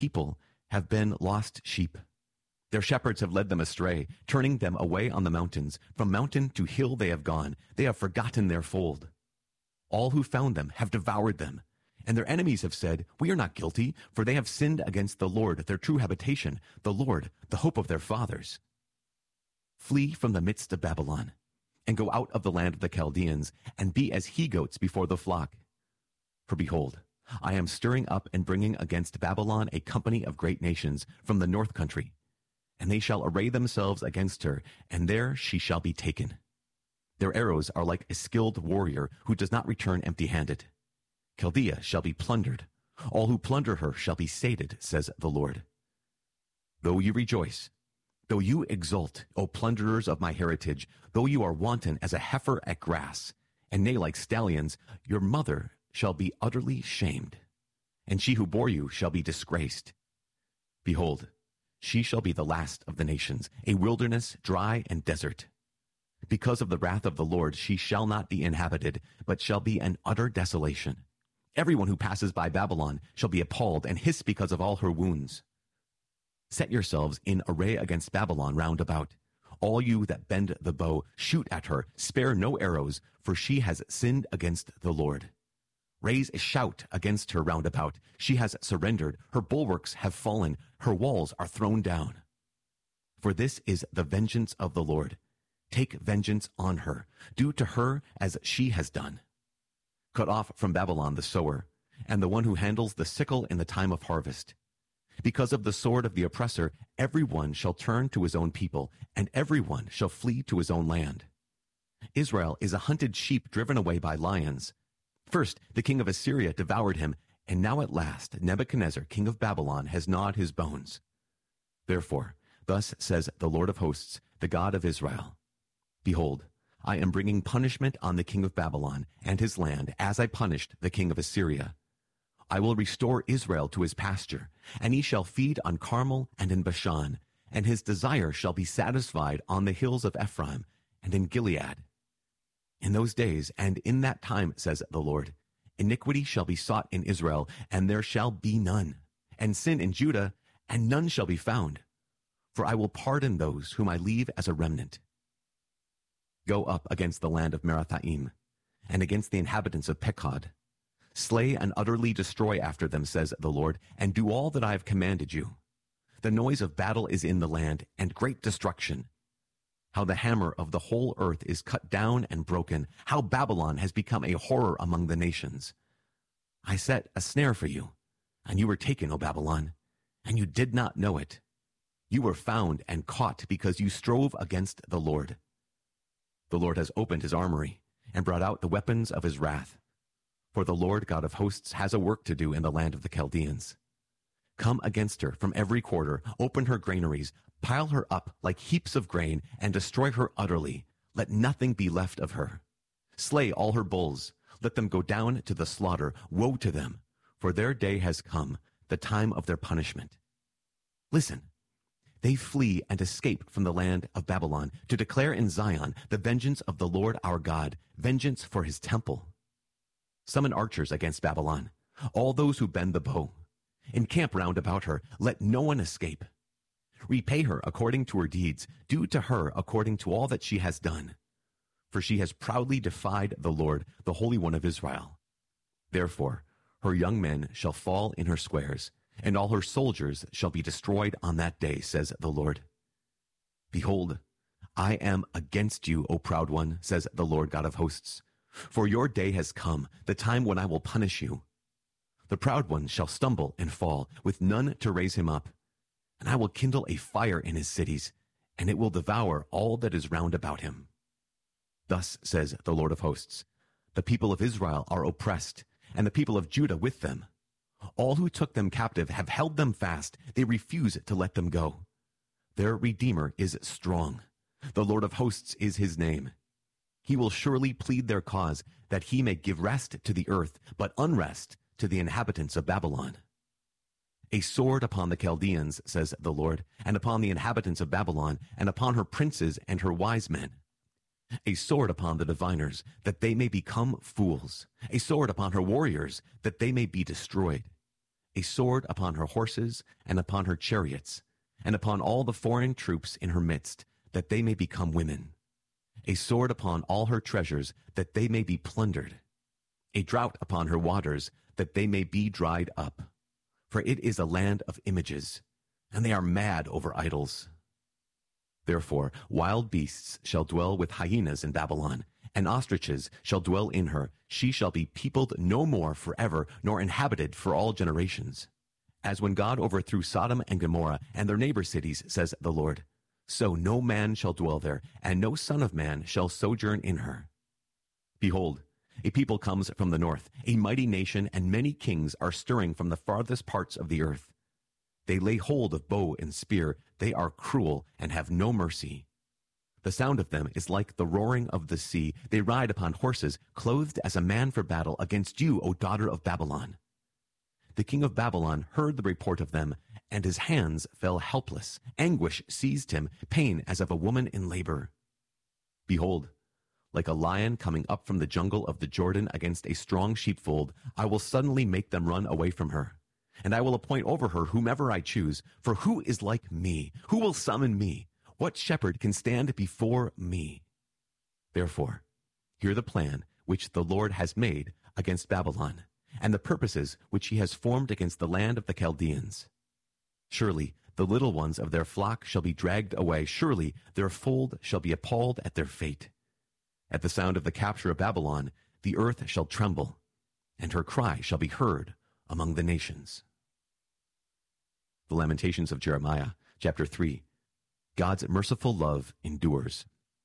people have been lost sheep. Their shepherds have led them astray, turning them away on the mountains. From mountain to hill they have gone. They have forgotten their fold. All who found them have devoured them, and their enemies have said, "We are not guilty, for they have sinned against the Lord, their true habitation, the Lord, the hope of their fathers." Flee from the midst of Babylon, and go out of the land of the Chaldeans, and be as he-goats before the flock. For behold, I am stirring up and bringing against Babylon a company of great nations from the north country, and they shall array themselves against her, and there she shall be taken. Their arrows are like a skilled warrior who does not return empty-handed. Chaldea shall be plundered. All who plunder her shall be sated, says the Lord. Though you rejoice, though you exult, O plunderers of my heritage, though you are wanton as a heifer at grass, and neigh like stallions, your mother shall be utterly shamed, and she who bore you shall be disgraced. Behold, she shall be the last of the nations, a wilderness, dry and desert. Because of the wrath of the Lord she shall not be inhabited, but shall be an utter desolation. Everyone who passes by Babylon shall be appalled and hiss because of all her wounds. Set yourselves in array against Babylon round about. All you that bend the bow, shoot at her, spare no arrows, for she has sinned against the Lord. Raise a shout against her round about. She has surrendered, her bulwarks have fallen, her walls are thrown down. For this is the vengeance of the Lord. Take vengeance on her. Do to her as she has done. Cut off from Babylon the sower, and the one who handles the sickle in the time of harvest. Because of the sword of the oppressor, everyone shall turn to his own people, and everyone shall flee to his own land. Israel is a hunted sheep driven away by lions. First, the king of Assyria devoured him, and now at last Nebuchadnezzar, king of Babylon, has gnawed his bones. Therefore, thus says the Lord of hosts, the God of Israel, Behold, I am bringing punishment on the king of Babylon and his land, as I punished the king of Assyria. I will restore Israel to his pasture, and he shall feed on Carmel and in Bashan, and his desire shall be satisfied on the hills of Ephraim and in Gilead. In those days and in that time, says the Lord, iniquity shall be sought in Israel, and there shall be none, and sin in Judah, and none shall be found. For I will pardon those whom I leave as a remnant. Go up against the land of Merathaim, and against the inhabitants of Pekod. Slay and utterly destroy after them, says the Lord, and do all that I have commanded you. The noise of battle is in the land, and great destruction. How the hammer of the whole earth is cut down and broken. How Babylon has become a horror among the nations. I set a snare for you, and you were taken, O Babylon, and you did not know it. You were found and caught because you strove against the Lord. The Lord has opened his armory and brought out the weapons of his wrath. For the Lord God of hosts has a work to do in the land of the Chaldeans. Come against her from every quarter, open her granaries, pile her up like heaps of grain, and destroy her utterly. Let nothing be left of her. Slay all her bulls. Let them go down to the slaughter. Woe to them, for their day has come, the time of their punishment. Listen. They flee and escape from the land of Babylon to declare in Zion the vengeance of the Lord our God, vengeance for his temple. Summon archers against Babylon, all those who bend the bow. Encamp round about her, let no one escape. Repay her according to her deeds, do to her according to all that she has done. For she has proudly defied the Lord, the Holy One of Israel. Therefore, her young men shall fall in her squares, and all her soldiers shall be destroyed on that day, says the Lord. Behold, I am against you, O proud one, says the Lord God of hosts. For your day has come, the time when I will punish you. The proud one shall stumble and fall, with none to raise him up. And I will kindle a fire in his cities, and it will devour all that is round about him. Thus says the Lord of hosts, the people of Israel are oppressed, and the people of Judah with them. All who took them captive have held them fast. They refuse to let them go. Their Redeemer is strong. The Lord of hosts is his name. He will surely plead their cause, that he may give rest to the earth, but unrest to the inhabitants of Babylon. A sword upon the Chaldeans, says the Lord, and upon the inhabitants of Babylon, and upon her princes and her wise men. A sword upon the diviners, that they may become fools. A sword upon her warriors, that they may be destroyed. a sword upon her horses and upon her chariots, and upon all the foreign troops in her midst, that they may become women. A sword upon all her treasures, that they may be plundered. A drought upon her waters, that they may be dried up. For it is a land of images, and they are mad over idols. Therefore wild beasts shall dwell with hyenas in Babylon, and ostriches shall dwell in her. She shall be peopled no more forever, nor inhabited for all generations. As when God overthrew Sodom and Gomorrah and their neighbor cities, says the Lord, so no man shall dwell there, and no son of man shall sojourn in her. Behold, a people comes from the north, a mighty nation, and many kings are stirring from the farthest parts of the earth. They lay hold of bow and spear. They are cruel and have no mercy. The sound of them is like the roaring of the sea. They ride upon horses, clothed as a man for battle against you, O daughter of Babylon. The king of Babylon heard the report of them, and his hands fell helpless. Anguish seized him, pain as of a woman in labor. Behold, like a lion coming up from the jungle of the Jordan against a strong sheepfold, I will suddenly make them run away from her. And I will appoint over her whomever I choose. For who is like me? Who will summon me? What shepherd can stand before me? Therefore, hear the plan which the Lord has made against Babylon, and the purposes which he has formed against the land of the Chaldeans. Surely the little ones of their flock shall be dragged away. Surely their fold shall be appalled at their fate. At the sound of the capture of Babylon, the earth shall tremble, and her cry shall be heard among the nations. The Lamentations of Jeremiah, chapter 3. God's merciful love endures.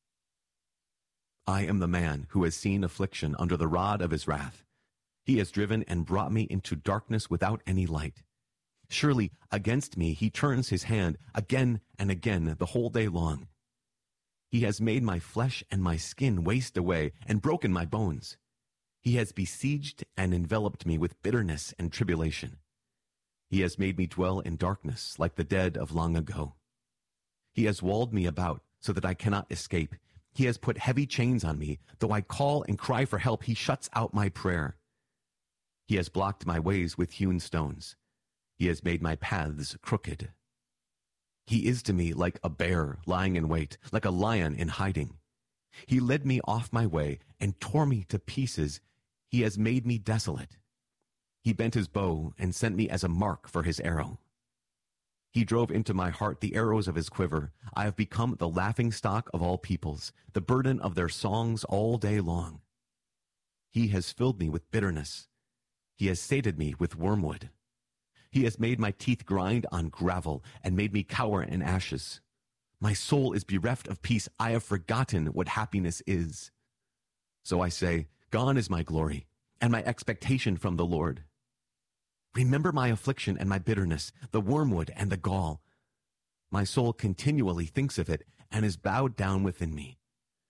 I am the man who has seen affliction under the rod of his wrath. He has driven and brought me into darkness without any light. Surely against me he turns his hand again and again the whole day long. He has made my flesh and my skin waste away and broken my bones. He has besieged and enveloped me with bitterness and tribulation. He has made me dwell in darkness like the dead of long ago. He has walled me about so that I cannot escape. He has put heavy chains on me. Though I call and cry for help, he shuts out my prayer. He has blocked my ways with hewn stones. He has made my paths crooked. He is to me like a bear lying in wait, like a lion in hiding. He led me off my way and tore me to pieces. He has made me desolate. He bent his bow and sent me as a mark for his arrow. He drove into my heart the arrows of his quiver. I have become the laughingstock of all peoples, the burden of their songs all day long. He has filled me with bitterness. He has sated me with wormwood. He has made my teeth grind on gravel and made me cower in ashes. My soul is bereft of peace. I have forgotten what happiness is. So I say, gone is my glory and my expectation from the Lord. Remember my affliction and my bitterness, the wormwood and the gall. My soul continually thinks of it and is bowed down within me.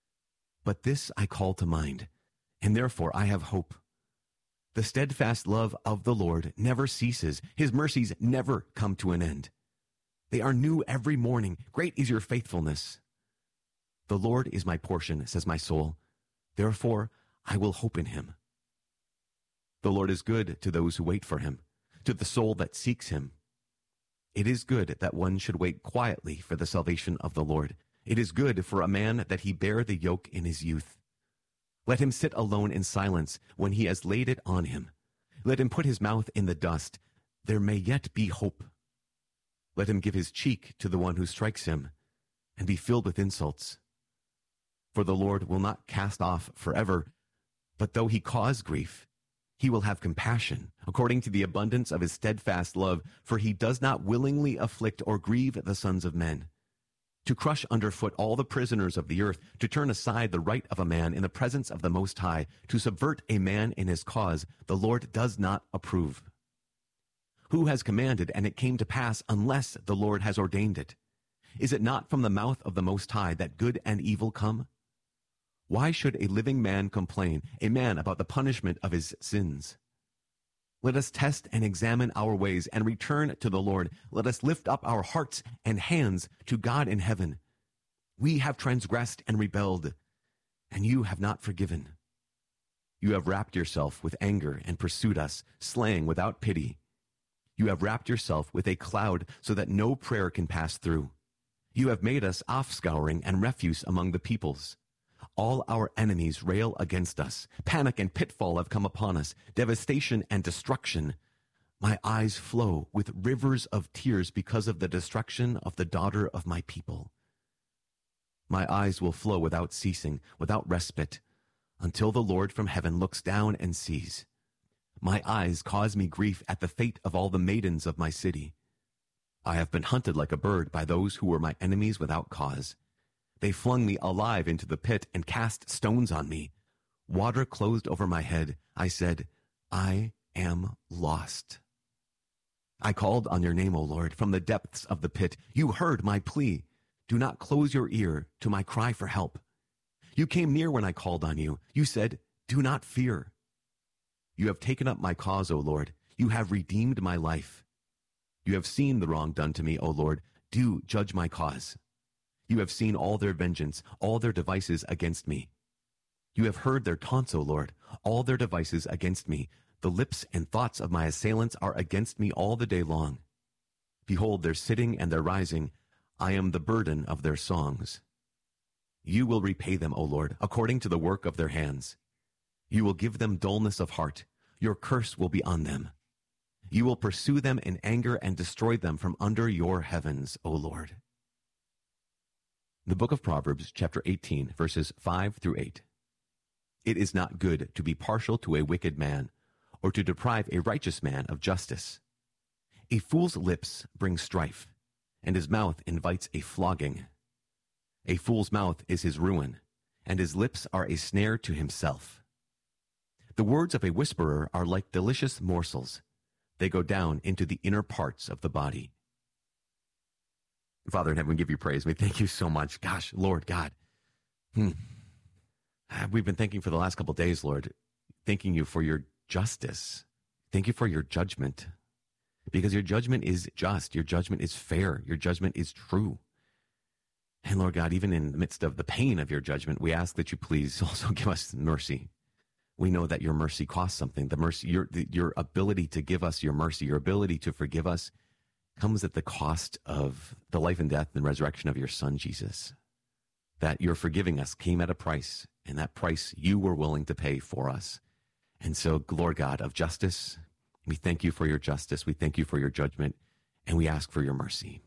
But this I call to mind, and therefore I have hope. The steadfast love of the Lord never ceases. His mercies never come to an end. They are new every morning. Great is your faithfulness. The Lord is my portion, says my soul. Therefore I will hope in him. The Lord is good to those who wait for him, to the soul that seeks him. It is good that one should wait quietly for the salvation of the Lord. It is good for a man that he bear the yoke in his youth. Let him sit alone in silence when he has laid it on him. Let him put his mouth in the dust. There may yet be hope. Let him give his cheek to the one who strikes him, and be filled with insults. For the Lord will not cast off forever, but though he cause grief, he will have compassion, according to the abundance of his steadfast love, for he does not willingly afflict or grieve the sons of men. To crush underfoot all the prisoners of the earth, to turn aside the right of a man in the presence of the Most High, to subvert a man in his cause, the Lord does not approve. Who has commanded, and it came to pass, unless the Lord has ordained it? Is it not from the mouth of the Most High that good and evil come? Why should a living man complain, a man about the punishment of his sins? Let us test and examine our ways and return to the Lord. Let us lift up our hearts and hands to God in heaven. We have transgressed and rebelled, and you have not forgiven. You have wrapped yourself with anger and pursued us, slaying without pity. You have wrapped yourself with a cloud so that no prayer can pass through. You have made us offscouring and refuse among the peoples. All our enemies rail against us. Panic and pitfall have come upon us, devastation and destruction. My eyes flow with rivers of tears because of the destruction of the daughter of my people. My eyes will flow without ceasing, without respite, until the Lord from heaven looks down and sees. My eyes cause me grief at the fate of all the maidens of my city. I have been hunted like a bird by those who were my enemies without cause. They flung me alive into the pit and cast stones on me. Water closed over my head. I said, I am lost. I called on your name, O Lord, from the depths of the pit. You heard my plea. Do not close your ear to my cry for help. You came near when I called on you. You said, do not fear. You have taken up my cause, O Lord. You have redeemed my life. You have seen the wrong done to me, O Lord. Do judge my cause. You have seen all their vengeance, all their devices against me. You have heard their taunts, O Lord, all their devices against me. The lips and thoughts of my assailants are against me all the day long. Behold, their sitting and their rising. I am the burden of their songs. You will repay them, O Lord, according to the work of their hands. You will give them dullness of heart. Your curse will be on them. You will pursue them in anger and destroy them from under your heavens, O Lord. The book of Proverbs, chapter 18, verses 5 through 8. It is not good to be partial to a wicked man, or to deprive a righteous man of justice. A fool's lips bring strife, and his mouth invites a flogging. A fool's mouth is his ruin, and his lips are a snare to himself. The words of a whisperer are like delicious morsels. They go down into the inner parts of the body. Father in heaven, we give you praise. We thank you so much. Gosh, Lord God. We've been thanking for the last couple of days, Lord, thanking you for your justice. Thank you for your judgment, because your judgment is just. Your judgment is fair. Your judgment is true. And Lord God, even in the midst of the pain of your judgment, we ask that you please also give us mercy. We know that your mercy costs something. The mercy, your ability to give us your mercy, your ability to forgive us, comes at the cost of the life and death and resurrection of your Son, Jesus. That your forgiving us came at a price, and that price you were willing to pay for us. And so, Lord God of justice, we thank you for your justice. We thank you for your judgment, and we ask for your mercy.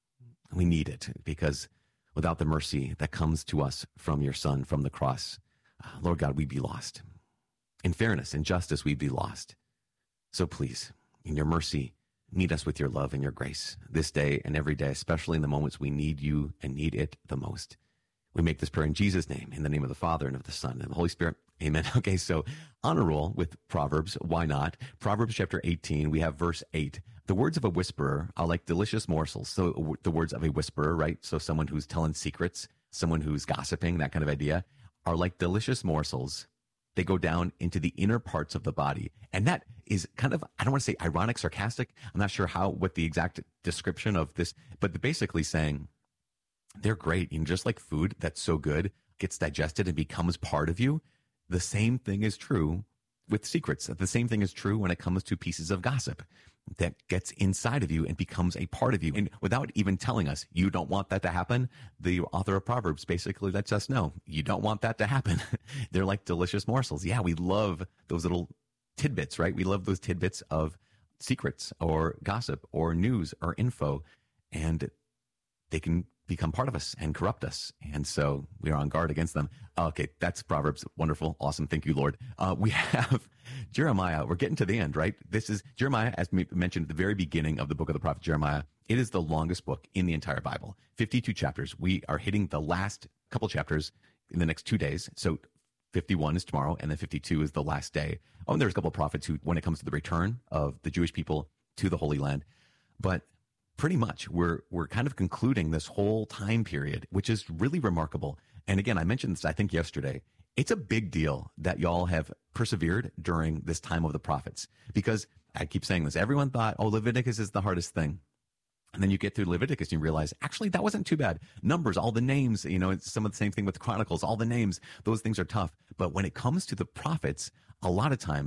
We need it, because without the mercy that comes to us from your Son, from the cross, Lord God, we'd be lost. In fairness and justice, we'd be lost. So please, in your mercy, meet us with your love and your grace this day and every day, especially in the moments we need you and need it the most. We make this prayer in Jesus' name, in the name of the Father and of the Son and of the Holy Spirit. Amen. Okay, so on a roll with Proverbs, why not? Proverbs chapter 18, we have verse 8. The words of a whisperer are like delicious morsels. So the words of a whisperer, right? So someone who's telling secrets, someone who's gossiping, that kind of idea, are like delicious morsels. They go down into the inner parts of the body. And that is kind of, I don't want to say ironic, sarcastic. I'm not sure what the exact description of this, but they're basically saying they're great. You know, just like food that's so good gets digested and becomes part of you. The same thing is true with secrets. The same thing is true when it comes to pieces of gossip that gets inside of you and becomes a part of you. And without even telling us, you don't want that to happen, the author of Proverbs basically lets us know, you don't want that to happen. They're like delicious morsels. Yeah, we love those little tidbits, right? We love those tidbits of secrets or gossip or news or info, and they can become part of us and corrupt us. And so we are on guard against them. Okay, that's Proverbs. Wonderful. Awesome. Thank you, Lord. We have Jeremiah. We're getting to the end, right? This is Jeremiah, as we mentioned at the very beginning of the book of the prophet Jeremiah. It is the longest book in the entire Bible, 52 chapters. We are hitting the last couple chapters in the next 2 days. So 51 is tomorrow, and then 52 is the last day. Oh, and there's a couple of prophets who, when it comes to the return of the Jewish people to the Holy Land, but pretty much we're kind of concluding this whole time period, which is really remarkable. And again, I mentioned this, I think yesterday, it's a big deal that y'all have persevered during this time of the prophets, because I keep saying this, everyone thought, oh, Leviticus is the hardest thing. And then you get through Leviticus and you realize, actually, that wasn't too bad. Numbers, all the names, it's some of the same thing with the Chronicles, all the names, those things are tough. But when it comes to the prophets, a lot of times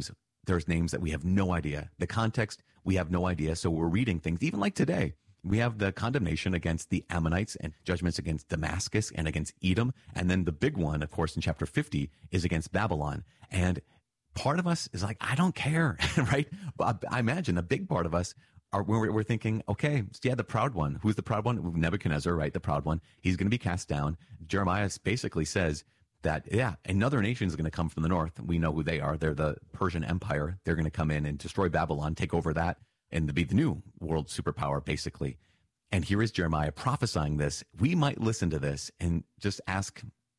There's names that we have no idea. The context, we have no idea. So we're reading things, even like today. We have the condemnation against the Ammonites and judgments against Damascus and against Edom. And then the big one, of course, in chapter 50 is against Babylon. And part of us is like, I don't care, right? But I imagine a big part of us are we're thinking, okay, yeah, the proud one. Who's the proud one? Nebuchadnezzar, right? The proud one. He's going to be cast down. Jeremiah basically says that, yeah, another nation is going to come from the north. We know who they are. They're the Persian Empire. They're going to come in and destroy Babylon, take over that, and be the new world superpower, basically. And here is Jeremiah prophesying this. We might listen to this and just ask,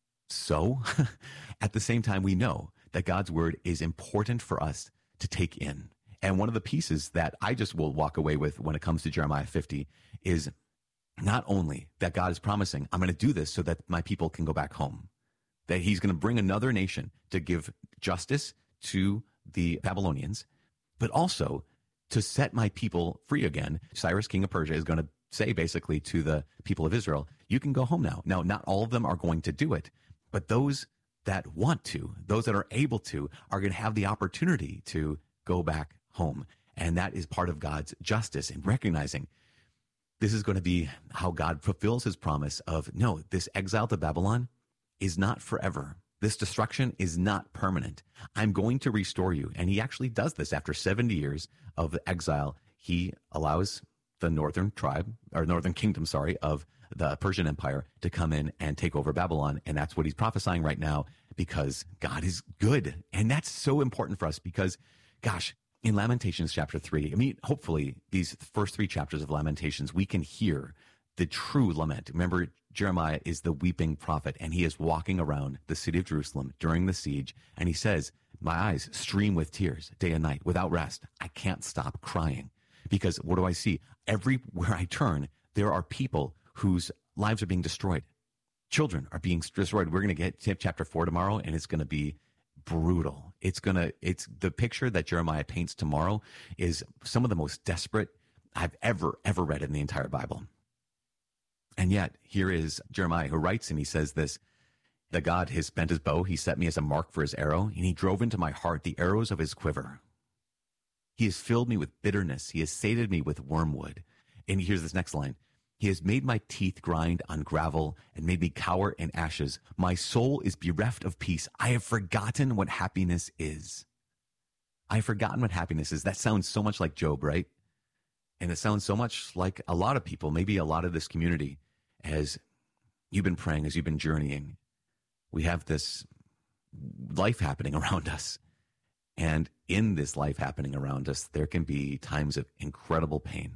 so? At the same time, we know that God's word is important for us to take in. And one of the pieces that I just will walk away with when it comes to Jeremiah 50 is not only that God is promising, I'm going to do this so that my people can go back home, that he's going to bring another nation to give justice to the Babylonians, but also to set my people free again. Cyrus, king of Persia, is going to say basically to the people of Israel, you can go home now. Now, not all of them are going to do it, but those that want to, those that are able to, are going to have the opportunity to go back home. And that is part of God's justice in recognizing this is going to be how God fulfills his promise of, no, this exile to Babylon is not forever. This destruction is not permanent. I'm going to restore you. And he actually does this after 70 years of exile. He allows the northern kingdom, of the Persian Empire to come in and take over Babylon. And that's what he's prophesying right now, because God is good. And that's so important for us because, gosh, in Lamentations chapter 3, I mean, hopefully these first 3 chapters of Lamentations, we can hear the true lament. Remember, Jeremiah is the weeping prophet, and he is walking around the city of Jerusalem during the siege, and he says, my eyes stream with tears day and night without rest. I can't stop crying because what do I see? Everywhere I turn, there are people whose lives are being destroyed. Children are being destroyed. We're going to get to chapter 4 tomorrow, and it's going to be brutal. It's the picture that Jeremiah paints tomorrow is some of the most desperate I've ever read in the entire Bible. And yet here is Jeremiah who writes, and he says this, that God has bent his bow. He set me as a mark for his arrow, and he drove into my heart the arrows of his quiver. He has filled me with bitterness. He has sated me with wormwood. And here's this next line. He has made my teeth grind on gravel and made me cower in ashes. My soul is bereft of peace. I have forgotten what happiness is. I have forgotten what happiness is. That sounds so much like Job, right? And it sounds so much like a lot of people, maybe a lot of this community, as you've been praying, as you've been journeying. We have this life happening around us. And in this life happening around us, there can be times of incredible pain.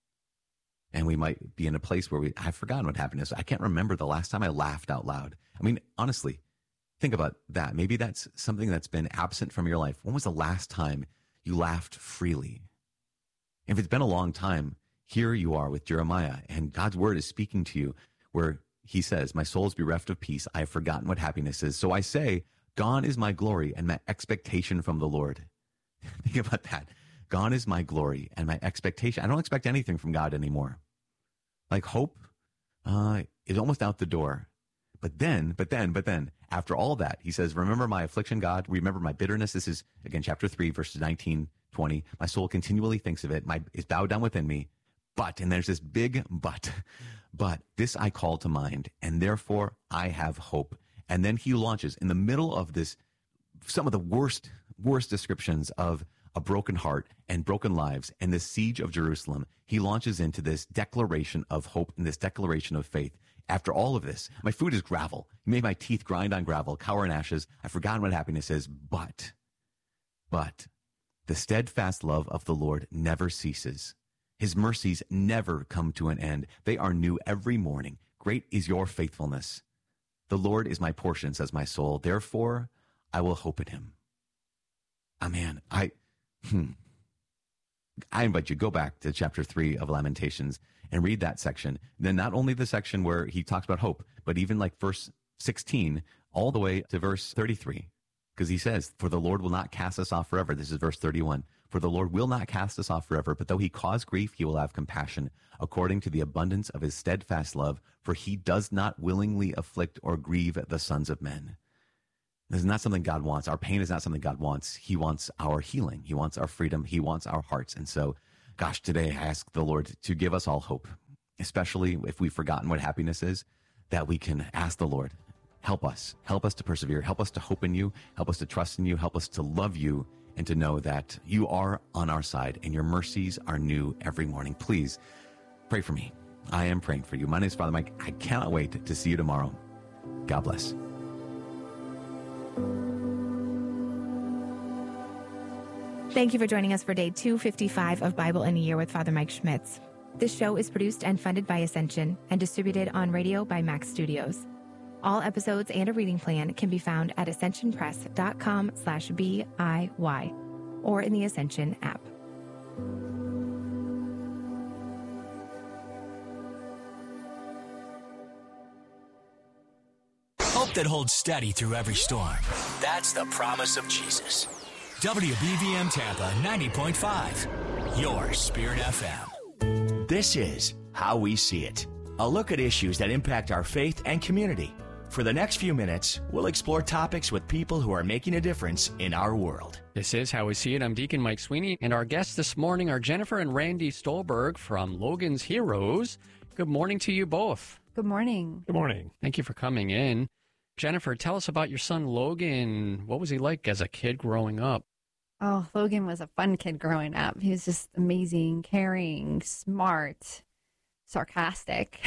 And we might be in a place where I've forgotten what happiness is. I can't remember the last time I laughed out loud. I mean, honestly, think about that. Maybe that's something that's been absent from your life. When was the last time you laughed freely? If it's been a long time, here you are with Jeremiah, and God's word is speaking to you where he says, my soul is bereft of peace. I have forgotten what happiness is. So I say, gone is my glory and my expectation from the Lord. Think about that. Gone is my glory and my expectation. I don't expect anything from God anymore. Like hope is almost out the door. But then, after all that, he says, remember my affliction, God. Remember my bitterness. This is, again, chapter 3, verses 19, 20. My soul continually thinks of it. Is bowed down within me. But, and there's this big but this I call to mind, and therefore I have hope. And then he launches in the middle of this, some of the worst descriptions of a broken heart and broken lives and the siege of Jerusalem. He launches into this declaration of hope and this declaration of faith. After all of this, my food is gravel. He made my teeth grind on gravel, cower in ashes. I've forgotten what happiness is, but the steadfast love of the Lord never ceases. His mercies never come to an end. They are new every morning. Great is your faithfulness. The Lord is my portion, says my soul. Therefore, I will hope in him. Man, I invite you to go back to chapter 3 of Lamentations and read that section. Then not only the section where he talks about hope, but even like verse 16 all the way to verse 33. Because he says, for the Lord will not cast us off forever. This is verse 31. For the Lord will not cast us off forever, but though he cause grief, he will have compassion, according to the abundance of his steadfast love, for he does not willingly afflict or grieve the sons of men. This is not something God wants. Our pain is not something God wants. He wants our healing. He wants our freedom. He wants our hearts. And so, gosh, today I ask the Lord to give us all hope, especially if we've forgotten what happiness is, that we can ask the Lord, help us to persevere, help us to hope in you, help us to trust in you, help us to love you, and to know that you are on our side and your mercies are new every morning. Please pray for me. I am praying for you. My name is Father Mike. I cannot wait to see you tomorrow. God bless. Thank you for joining us for day 255 of Bible in a Year with Father Mike Schmitz. This show is produced and funded by Ascension and distributed on radio by Max Studios. All episodes and a reading plan can be found at ascensionpress.com/BIY or in the Ascension app. Hope that holds steady through every storm. That's the promise of Jesus. WBVM Tampa 90.5, your Spirit FM. This is How We See It, a look at issues that impact our faith and community. For the next few minutes, we'll explore topics with people who are making a difference in our world. This is How We See It. I'm Deacon Mike Sweeney, and our guests this morning are Jennifer and Randy Stolberg from Logan's Heroes. Good morning to you both. Good morning. Good morning. Thank you for coming in. Jennifer, tell us about your son Logan. What was he like as a kid growing up? Oh, Logan was a fun kid growing up. He was just amazing, caring, smart, sarcastic.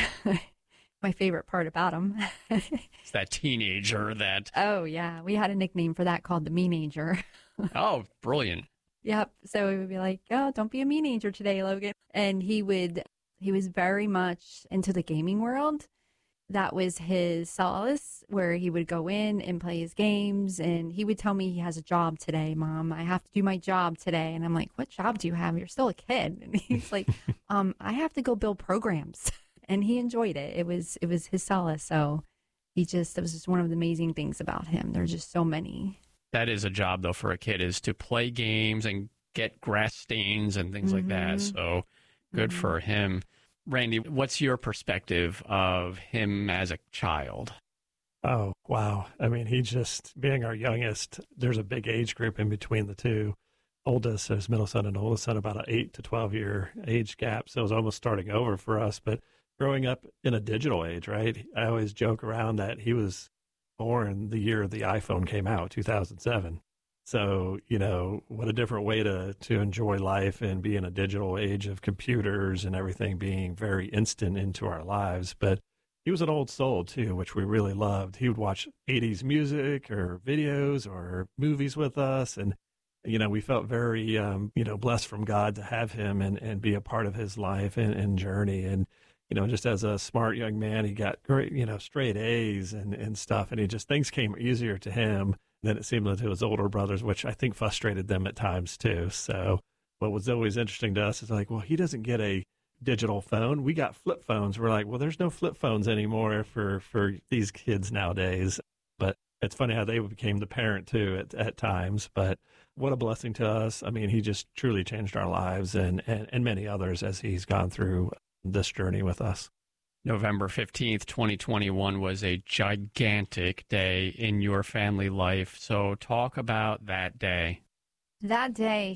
My favorite part about him. It's that teenager that... Oh, yeah. We had a nickname for that called the Meanager. Oh, brilliant. Yep. So we would be like, oh, don't be a Meanager today, Logan. And he was very much into the gaming world. That was his solace, where he would go in and play his games, and he would tell me he has a job today, Mom. I have to do my job today. And I'm like, what job do you have? You're still a kid. And he's like, I have to go build programs. And he enjoyed it. It was his solace. So it was just one of the amazing things about him. There's just so many. That is a job, though, for a kid, is to play games and get grass stains and things like that. So good for him. Randy, what's your perspective of him as a child? Oh, wow. I mean, he just, being our youngest, there's a big age group in between the two. Oldest, his middle son and oldest son, about an 8 to 12 year age gap. So it was almost starting over for us. But growing up in a digital age, right? I always joke around that he was born the year the iPhone came out, 2007. So, what a different way to enjoy life and be in a digital age of computers and everything being very instant into our lives. But he was an old soul, too, which we really loved. He would watch 80s music or videos or movies with us. And, we felt very, blessed from God to have him and be a part of his life and journey. And, just as a smart young man, he got great, straight A's and stuff. And things came easier to him than it seemed to his older brothers, which I think frustrated them at times too. So what was always interesting to us is like, well, he doesn't get a digital phone. We got flip phones. We're like, well, there's no flip phones anymore for these kids nowadays. But it's funny how they became the parent too at times. But what a blessing to us. I mean, he just truly changed our lives and many others as he's gone through this journey with us. November 15th, 2021 was a gigantic day in your family life. So talk about that day. That day,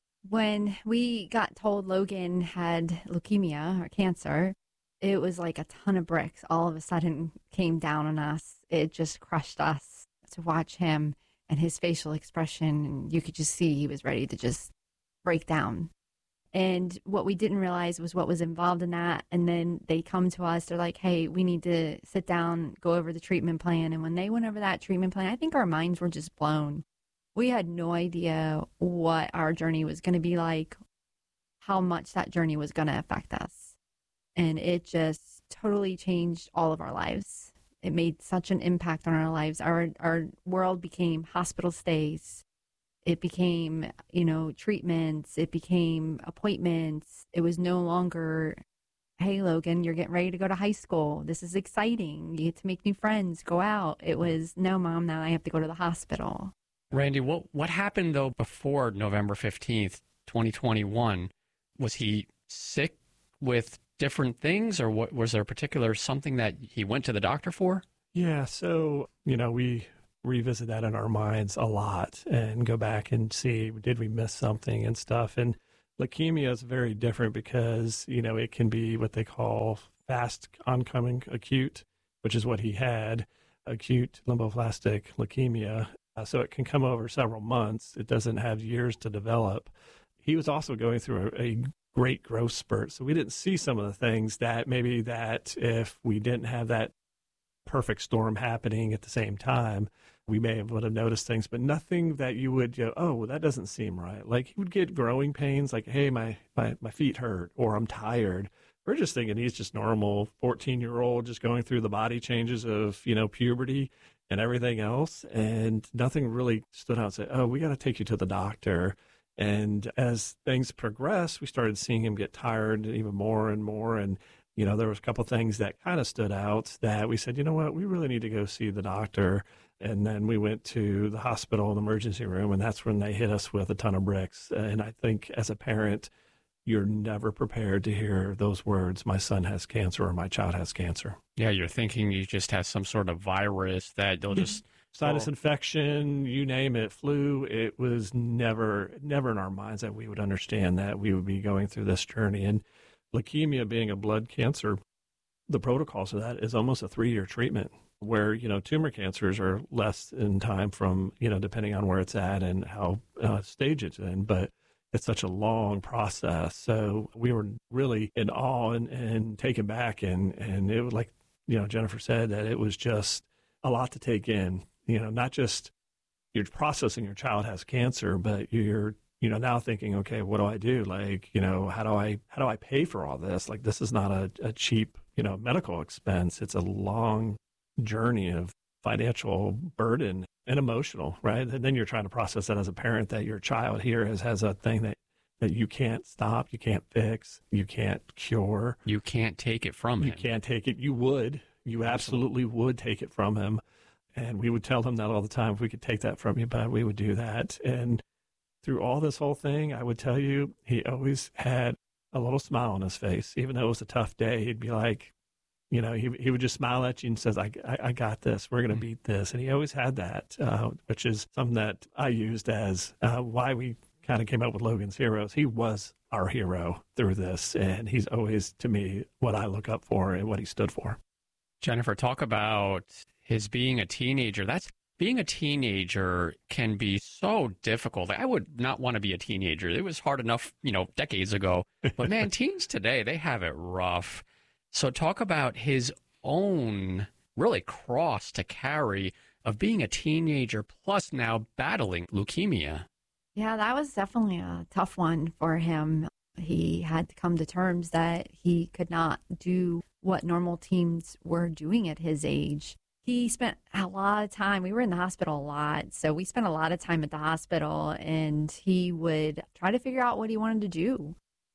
when we got told Logan had leukemia or cancer, it was like a ton of bricks all of a sudden came down on us. It just crushed us to watch him and his facial expression. And you could just see he was ready to just break down. And what we didn't realize was what was involved in that. And then they come to us, they're like, hey, we need to sit down, go over the treatment plan. And when they went over that treatment plan, I think our minds were just blown. We had no idea what our journey was going to be like, how much that journey was going to affect us. And it just totally changed all of our lives. It made such an impact on our lives. Our world became hospital stays. It became, treatments. It became appointments. It was no longer, hey, Logan, you're getting ready to go to high school. This is exciting. You get to make new friends, go out. It was, no, Mom, now I have to go to the hospital. Randy, what happened, though, before November 15th, 2021? Was he sick with different things, or was there a particular something that he went to the doctor for? Yeah, so, we revisit that in our minds a lot and go back and see, did we miss something and stuff? And leukemia is very different because, it can be what they call fast oncoming acute, which is what he had, acute lymphoblastic leukemia. So it can come over several months. It doesn't have years to develop. He was also going through a great growth spurt. So we didn't see some of the things that maybe that if we didn't have that perfect storm happening at the same time, we may have would have noticed things, but nothing that you would go, oh, well, that doesn't seem right. Like he would get growing pains, like, hey, my feet hurt, or I'm tired. We're just thinking he's just normal 14-year-old, just going through the body changes of, puberty and everything else. And nothing really stood out and said, oh, we got to take you to the doctor. And as things progressed, we started seeing him get tired even more and more. And, there was a couple of things that kind of stood out that we said, you know what, we really need to go see the doctor. And then we went to the hospital, the emergency room, and that's when they hit us with a ton of bricks. And I think as a parent, you're never prepared to hear those words, my son has cancer or my child has cancer. Yeah, you're thinking you just have some sort of virus that they'll just... Sinus infection, you name it, flu. It was never in our minds that we would understand that we would be going through this journey. And leukemia being a blood cancer, the protocols of that is almost a 3-year treatment where, tumor cancers are less in time from, depending on where it's at and how stage it's in. But it's such a long process. So we were really in awe and taken back. And it was like, Jennifer said, that it was just a lot to take in. Not just you're processing your child has cancer, but you're, now thinking, okay, what do I do? Like, how do I pay for all this? Like, this is not a cheap, medical expense. It's a long journey of financial burden and emotional, right? And then you're trying to process that as a parent that your child here has a thing that you can't stop, you can't fix, you can't cure. You can't take it from him. You can't take it. You would. You absolutely would take it from him. And we would tell him that all the time. If we could take that from you, bud, we would do that. And through all this whole thing, I would tell you, he always had a little smile on his face. Even though it was a tough day, he'd be like, he would just smile at you and says, I got this. We're going to beat this. And he always had that, which is something that I used as why we kind of came up with Logan's Heroes. He was our hero through this. And he's always, to me, what I look up for and what he stood for. Jennifer, talk about his being a teenager. Being a teenager can be so difficult. I would not want to be a teenager. It was hard enough, decades ago. But man, teens today, they have it rough. So talk about his own really cross to carry of being a teenager plus now battling leukemia. Yeah, that was definitely a tough one for him. He had to come to terms that he could not do what normal teens were doing at his age. He spent a lot of time, we were in the hospital a lot, so we spent a lot of time at the hospital, and he would try to figure out what he wanted to do.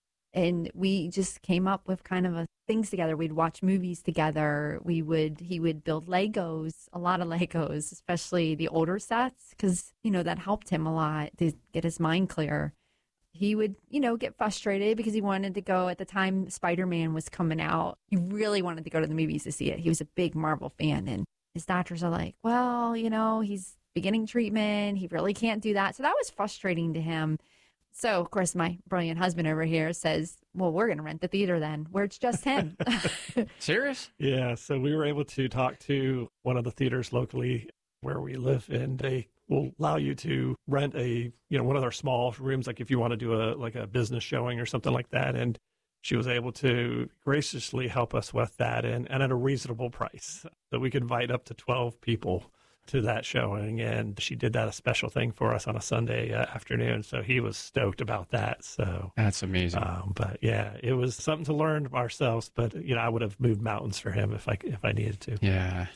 And we just came up with kind of things together. We'd watch movies together. He would build Legos, a lot of Legos, especially the older sets, because, that helped him a lot to get his mind clear. He would, get frustrated because he wanted to go at the time Spider-Man was coming out. He really wanted to go to the movies to see it. He was a big Marvel fan, and his doctors are like, well, he's beginning treatment. He really can't do that. So that was frustrating to him. So, of course, my brilliant husband over here says, well, we're going to rent the theater then, where it's just him. Serious? Yeah. So we were able to talk to one of the theaters locally where we live, and they will allow you to rent one of their small rooms, like if you want to do a business showing or something like that. And she was able to graciously help us with that and at a reasonable price. So we could invite up to 12 people to that showing. And she did that a special thing for us on a Sunday afternoon. So he was stoked about that. So that's amazing. But yeah, it was something to learn ourselves. But, I would have moved mountains for him if I needed to. Yeah.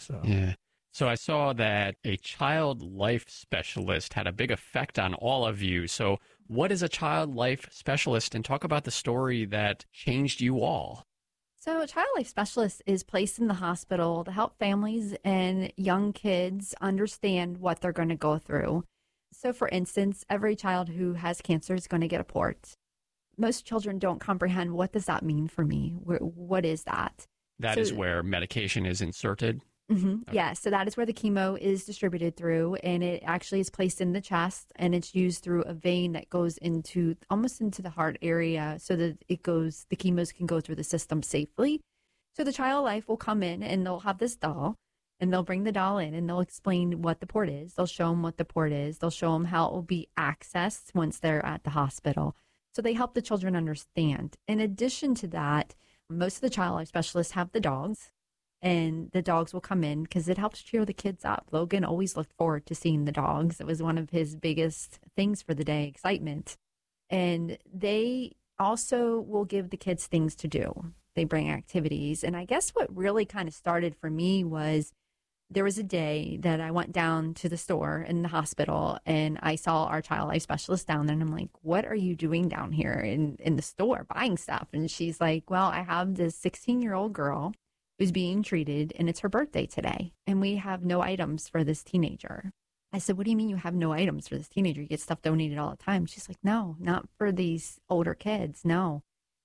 So I saw that a child life specialist had a big effect on all of you. So what is a child life specialist? And talk about the story that changed you all. So a child life specialist is placed in the hospital to help families and young kids understand what they're going to go through. So for instance, every child who has cancer is going to get a port. Most children don't comprehend, what does that mean for me? What is that? That is where medication is inserted? Mm-hmm. Yeah, so that is where the chemo is distributed through, and it actually is placed in the chest, and it's used through a vein that goes into almost into the heart area, so that the chemos can go through the system safely. So the Child Life will come in, and they'll have this doll, and they'll bring the doll in, and they'll explain what the port is. They'll show them what the port is. They'll show them how it will be accessed once they're at the hospital. So they help the children understand. In addition to that, most of the Child Life specialists have the dogs, and the dogs will come in because it helps cheer the kids up. Logan always looked forward to seeing the dogs. It was one of his biggest things for the day, excitement. And they also will give the kids things to do. They bring activities. And I guess what really kind of started for me was there was a day that I went down to the store in the hospital, and I saw our Child Life specialist down there, and I'm like, what are you doing down here in the store buying stuff? And she's like, well, I have this 16-year-old girl who's being treated, and it's her birthday today, and we have no items for this teenager. I said, what do you mean you have no items for this teenager? You get stuff donated all the time. She's like, no, not for these older kids, no.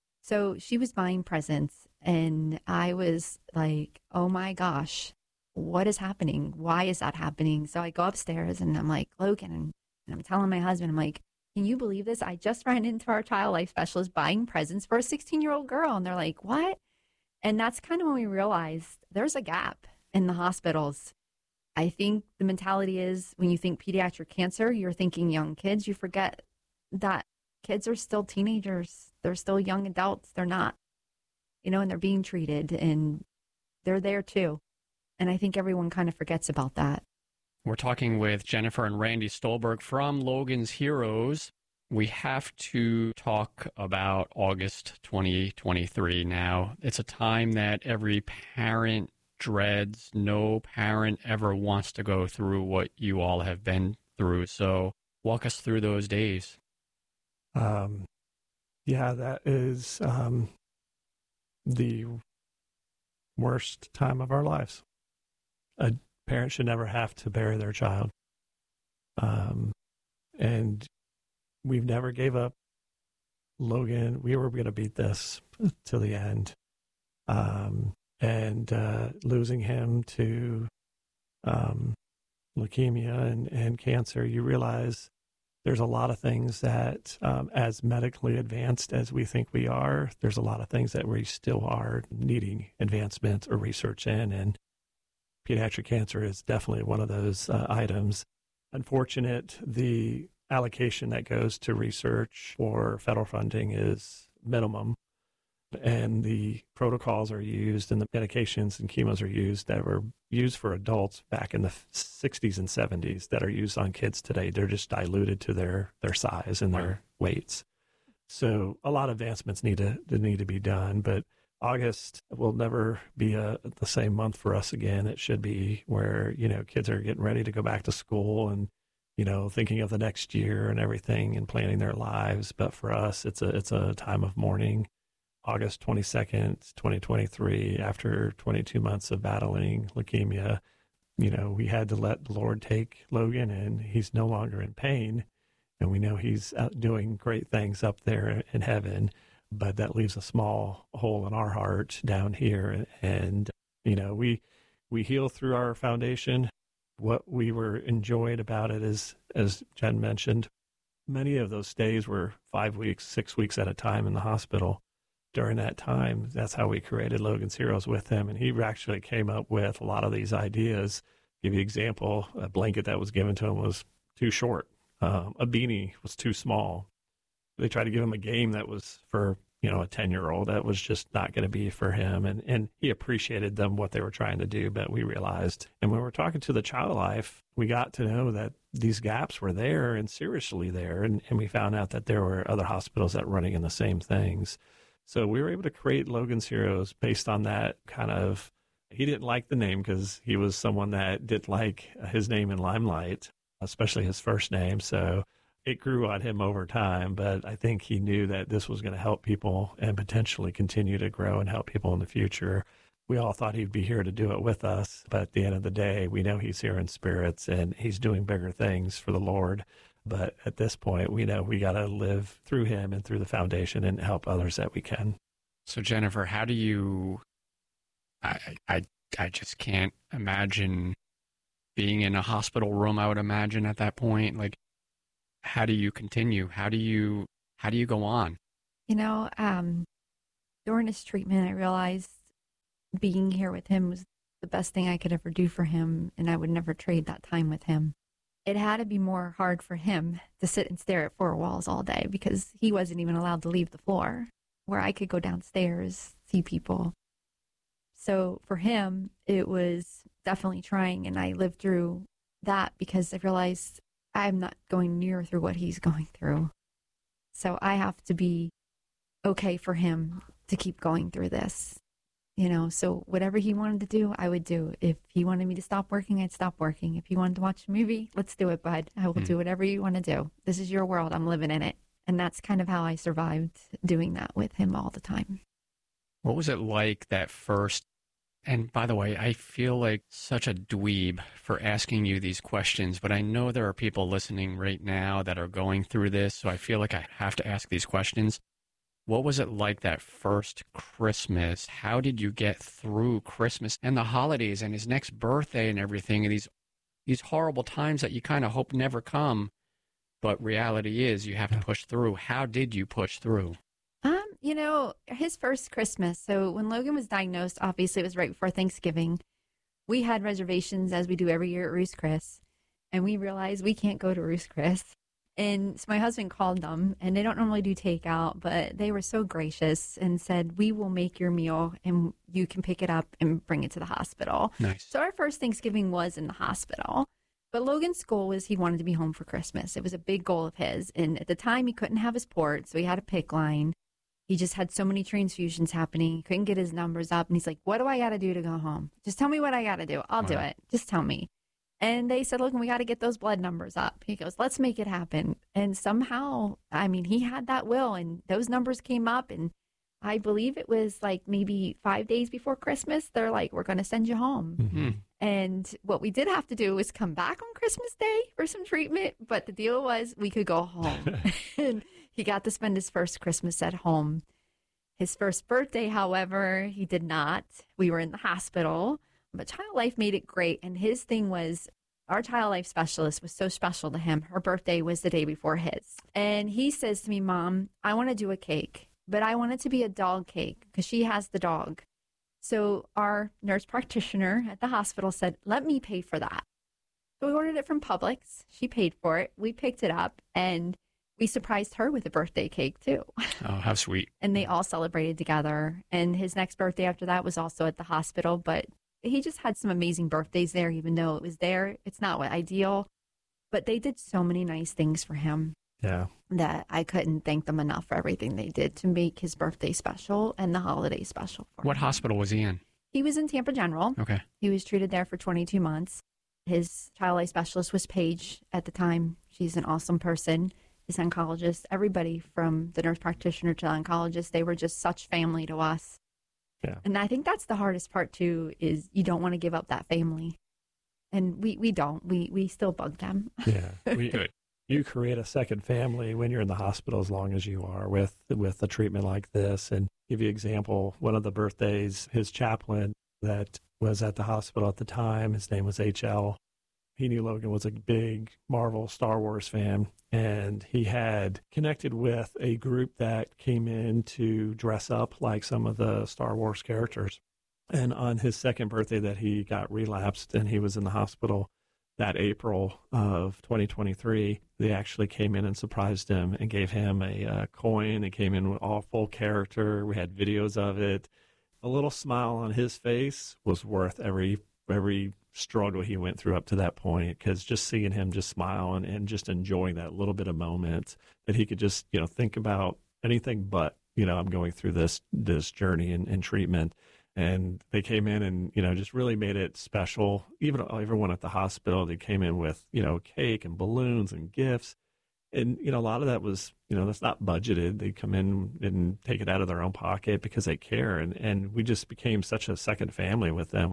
So she was buying presents, and I was like, oh my gosh, what is happening? Why is that happening? So I go upstairs, and I'm like, Logan, and I'm telling my husband, I'm like, can you believe this? I just ran into our Child Life specialist buying presents for a 16-year-old girl. And they're like, what? And that's kind of when we realized there's a gap in the hospitals. I think the mentality is when you think pediatric cancer, you're thinking young kids. You forget that kids are still teenagers. They're still young adults. They're not, and they're being treated, and they're there too. And I think everyone kind of forgets about that. We're talking with Jennifer and Randy Stolberg from Logan's Heroes. We have to talk about August 2023 now. It's a time that every parent dreads. No parent ever wants to go through what you all have been through. So walk us through those days. Yeah, that is the worst time of our lives. A parent should never have to bury their child. And we've never gave up. Logan, we were going to beat this to the end. And losing him to leukemia and cancer, you realize there's a lot of things that, as medically advanced as we think we are, there's a lot of things that we still are needing advancement or research in. And pediatric cancer is definitely one of those items. Unfortunate, the allocation that goes to research or federal funding is minimum, and the protocols are used and the medications and chemos are used that were used for adults back in the 60s and 70s that are used on kids today. They're just diluted to their size and their weights. So a lot of advancements need to be done, but August will never be the same month for us again. It should be where, kids are getting ready to go back to school and, thinking of the next year and everything and planning their lives. But for us, it's a time of mourning. August 22nd, 2023, after 22 months of battling leukemia, we had to let the Lord take Logan, and he's no longer in pain. And we know he's doing great things up there in heaven. But that leaves a small hole in our heart down here. And, we heal through our foundation. What we were enjoyed about it is, as Jen mentioned, many of those stays were 5 weeks, 6 weeks at a time in the hospital. During that time, that's how we created Logan's Heroes with him. And he actually came up with a lot of these ideas. Give you an example, a blanket that was given to him was too short. A beanie was too small. They tried to give him a game that was for, a 10-year-old that was just not going to be for him. And he appreciated them, what they were trying to do, but we realized. And when we're talking to the Child Life, we got to know that these gaps were there and seriously there. And we found out that there were other hospitals that were running in the same things. So we were able to create Logan's Heroes based on that kind of, he didn't like the name because he was someone that didn't like his name in limelight, especially his first name. So it grew on him over time, but I think he knew that this was going to help people and potentially continue to grow and help people in the future. We all thought he'd be here to do it with us, but at the end of the day, we know he's here in spirits and he's doing bigger things for the Lord. But at this point, we know we got to live through him and through the foundation and help others that we can. So Jennifer, how do you, I I just can't imagine being in a hospital room, I would imagine at that point. Like, how do you continue? How do you go on? You know, during his treatment, I realized being here with him was the best thing I could ever do for him, and I would never trade that time with him. It had to be more hard for him to sit and stare at four walls all day because he wasn't even allowed to leave the floor, where I could go downstairs, see people. So for him, it was definitely trying, and I lived through that because I realized I'm not going near through what he's going through. So I have to be okay for him to keep going through this. You know, so whatever he wanted to do, I would do. If he wanted me to stop working, I'd stop working. If he wanted to watch a movie, let's do it, bud. I will do whatever you want to do. This is your world. I'm living in it. And that's kind of how I survived doing that with him all the time. What was it like that first? And by the way, I feel like such a dweeb for asking you these questions, but I know there are people listening right now that are going through this, so I feel like I have to ask these questions. What was it like that first Christmas? How did you get through Christmas and the holidays and his next birthday and everything, and these horrible times that you kind of hope never come, but reality is you have to push through. How did you push through? You know, his first Christmas, so when Logan was diagnosed, obviously it was right before Thanksgiving. We had reservations, as we do every year at Ruth's Chris, and we realized we can't go to Ruth's Chris. And so my husband called them, and they don't normally do takeout, but they were so gracious and said, we will make your meal and you can pick it up and bring it to the hospital. Nice. So our first Thanksgiving was in the hospital. But Logan's goal was he wanted to be home for Christmas. It was a big goal of his. And at the time, he couldn't have his port, so he had a PICC line. He just had so many transfusions happening. He couldn't get his numbers up. And he's like, what do I got to do to go home? Just tell me what I got to do. I'll do it. Just tell me. And they said, look, we got to get those blood numbers up. He goes, let's make it happen. And somehow, I mean, he had that will, and those numbers came up. And I believe it was like maybe 5 days before Christmas. They're like, we're going to send you home. Mm-hmm. And what we did have to do was come back on Christmas Day for some treatment. But the deal was we could go home. And he got to spend his first Christmas at home. His first birthday, however, he did not. We were in the hospital. But Child Life made it great. And his thing was, our Child Life specialist was so special to him. Her birthday was the day before his. And he says to me, Mom, I want to do a cake, but I want it to be a dog cake because she has the dog. So our nurse practitioner at the hospital said, let me pay for that. So we ordered it from Publix. She paid for it. We picked it up, and we surprised her with a birthday cake too. Oh, how sweet. And they all celebrated together. And his next birthday after that was also at the hospital, but he just had some amazing birthdays there, even though it was there. It's not what ideal, but they did so many nice things for him. Yeah. That I couldn't thank them enough for everything they did to make his birthday special and the holiday special for him. What hospital was he in? He was in Tampa General. Okay. He was treated there for 22 months. His Child Life specialist was Paige at the time. She's an awesome person. His oncologist, everybody from the nurse practitioner to the oncologist, they were just such family to us. Yeah. And I think that's the hardest part too, is you don't want to give up that family. And we don't. We still bug them. Yeah. You create a second family when you're in the hospital as long as you are with a treatment like this. And give you an example, one of the birthdays, his chaplain that was at the hospital at the time, his name was HL. He knew Logan was a big Marvel Star Wars fan, and he had connected with a group that came in to dress up like some of the Star Wars characters. And on his second birthday that he got relapsed and he was in the hospital that April of 2023, they actually came in and surprised him and gave him a coin. It came in with all full character. We had videos of it. A little smile on his face was worth every struggle he went through up to that point, because just seeing him just smile and just enjoying that little bit of moment that he could just, think about anything but, I'm going through this journey and treatment. And they came in and, just really made it special. Even everyone at the hospital, they came in with, cake and balloons and gifts. And, a lot of that was, that's not budgeted. They come in and take it out of their own pocket because they care. And we just became such a second family with them.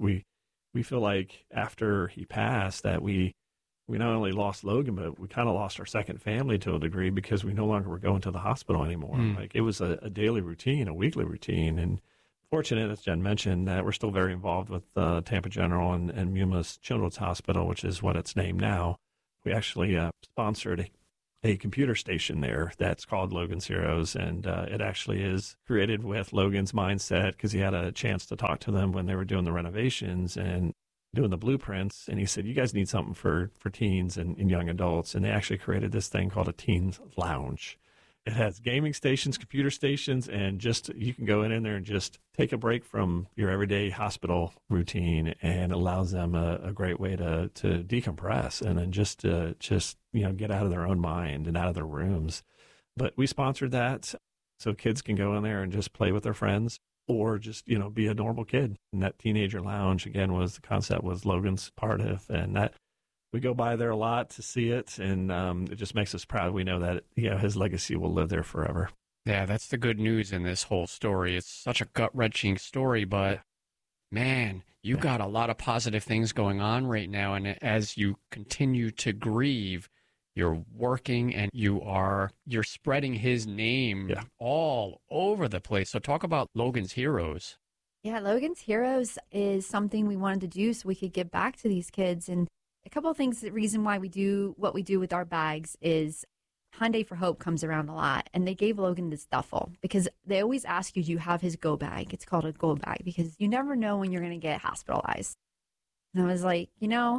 We feel like after he passed that we not only lost Logan, but we kind of lost our second family to a degree because we no longer were going to the hospital anymore. Like it was a daily routine, a weekly routine. And fortunate, as Jen mentioned, that we're still very involved with Tampa General and Mumas Children's Hospital, which is what it's named now. We actually sponsored a computer station there that's called Logan's Heroes, and it actually is created with Logan's mindset, because he had a chance to talk to them when they were doing the renovations and doing the blueprints, and he said, you guys need something for teens and young adults, and they actually created this thing called a Teens Lounge. It has gaming stations, computer stations, and just you can go in there and just take a break from your everyday hospital routine, and allows them a great way to decompress and then just get out of their own mind and out of their rooms. But we sponsored that so kids can go in there and just play with their friends, or just be a normal kid. And that teenager lounge again was Logan's part of, and that. We go by there a lot to see it, and it just makes us proud. We know that his legacy will live there forever. Yeah, that's the good news in this whole story. It's such a gut-wrenching story, but man, you got a lot of positive things going on right now. And as you continue to grieve, you're working and you're spreading his name all over the place. So talk about Logan's Heroes. Yeah, Logan's Heroes is something we wanted to do so we could give back to these kids. And a couple of things, the reason why we do what we do with our bags is Hyundai for Hope comes around a lot, and they gave Logan this duffel because they always ask you, do you have his go bag? It's called a go bag because you never know when you're going to get hospitalized. And I was like,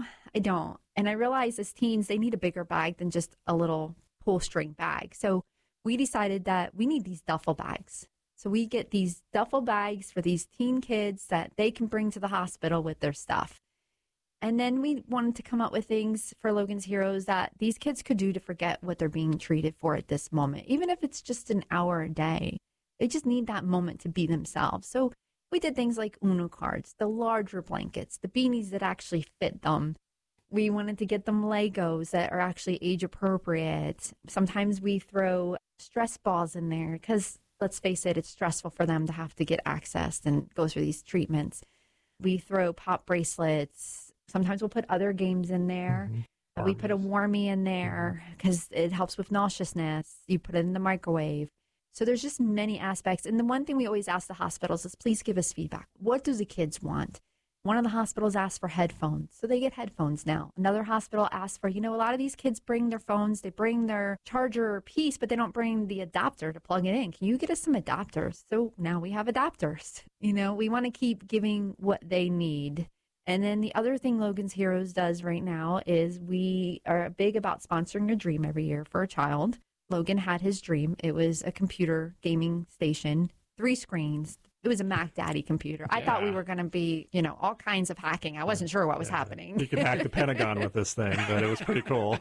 I don't. And I realized as teens, they need a bigger bag than just a little pull string bag. So we decided that we need these duffel bags. So we get these duffel bags for these teen kids that they can bring to the hospital with their stuff. And then we wanted to come up with things for Logan's Heroes that these kids could do to forget what they're being treated for at this moment. Even if it's just an hour a day, they just need that moment to be themselves. So we did things like Uno cards, the larger blankets, the beanies that actually fit them. We wanted to get them Legos that are actually age appropriate. Sometimes we throw stress balls in there because, let's face it, it's stressful for them to have to get accessed and go through these treatments. We throw pop bracelets. Sometimes we'll put other games in there. Mm-hmm. We put a warmie in there because it helps with nauseousness. You put it in the microwave. So there's just many aspects. And the one thing we always ask the hospitals is, please give us feedback. What do the kids want? One of the hospitals asked for headphones, so they get headphones now. Another hospital asked for, a lot of these kids bring their phones, they bring their charger piece, but they don't bring the adapter to plug it in. Can you get us some adapters? So now we have adapters. We want to keep giving what they need. And then the other thing Logan's Heroes does right now is we are big about sponsoring a dream every year for a child. Logan had his dream. It was a computer gaming station, 3 screens. It was a Mac Daddy computer. I thought we were going to be, all kinds of hacking. I wasn't sure what was happening. You could hack the Pentagon with this thing, but it was pretty cool.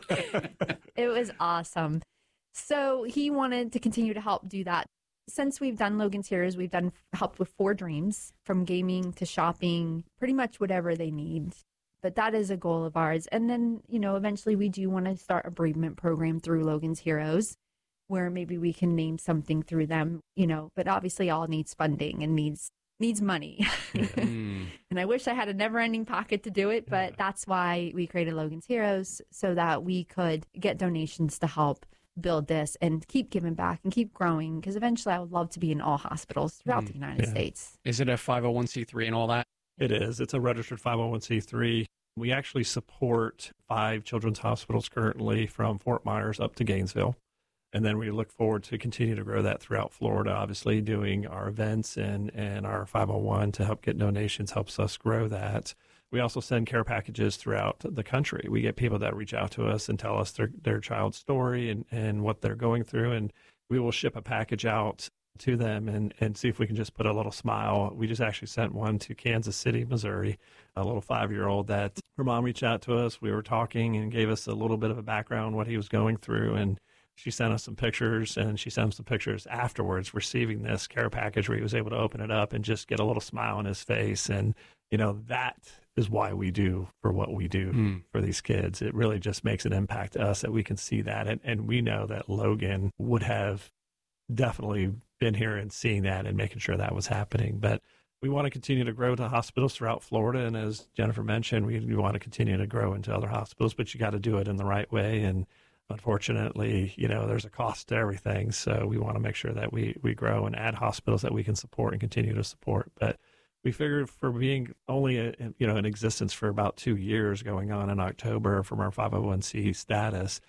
It was awesome. So he wanted to continue to help do that. Since we've done Logan's Heroes, we've helped with 4 dreams, from gaming to shopping, pretty much whatever they need. But that is a goal of ours. And then, eventually we do want to start a bereavement program through Logan's Heroes, where maybe we can name something through them, but obviously all needs funding and needs money. And I wish I had a never-ending pocket to do it, but that's why we created Logan's Heroes, so that we could get donations to help build this and keep giving back and keep growing, because eventually I would love to be in all hospitals throughout the United States. Is it a 501c3 and all that? It is. It's a registered 501c3. We actually support 5 children's hospitals currently, from Fort Myers up to Gainesville. And then we look forward to continue to grow that throughout Florida, obviously doing our events and our 501 to help get donations helps us grow that. We also send care packages throughout the country. We get people that reach out to us and tell us their child's story and what they're going through, and we will ship a package out to them and see if we can just put a little smile. We just actually sent one to Kansas City, Missouri, a little 5-year-old that her mom reached out to us. We were talking and gave us a little bit of a background, what he was going through, and she sent us some pictures, and she sent us some pictures afterwards receiving this care package where he was able to open it up and just get a little smile on his face. And, that is why we do for what we do for these kids. It really just makes an impact to us that we can see that. And we know that Logan would have definitely been here and seeing that and making sure that was happening. But we want to continue to grow to hospitals throughout Florida. And as Jennifer mentioned, we want to continue to grow into other hospitals, but you got to do it in the right way. And unfortunately, there's a cost to everything. So we want to make sure that we grow and add hospitals that we can support and continue to support. But we figured for being only in existence for about 2 years, going on in October from our 501c status,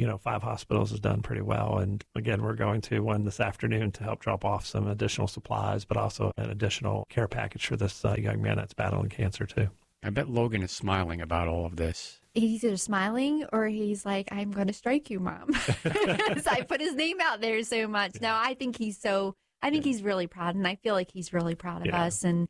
5 hospitals has done pretty well. And again, we're going to one this afternoon to help drop off some additional supplies, but also an additional care package for this young man that's battling cancer too. I bet Logan is smiling about all of this. He's either smiling or he's like, I'm going to strike you, Mom. So I put his name out there so much. No, I think he's really proud, and I feel like he's really proud of us. And